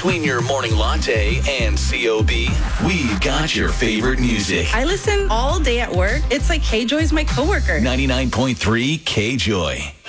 Between your morning latte and COB, we've got your favorite music. I listen all day at work. It's like K-Joy's my coworker. 99.3 K-Joy.